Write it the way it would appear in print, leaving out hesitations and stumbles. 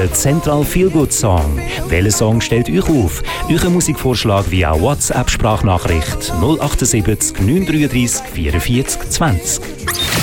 der Central Feel Good Song. Welcher Song stellt euch auf? Euer Musikvorschlag via WhatsApp-Sprachnachricht 078 933 44 20.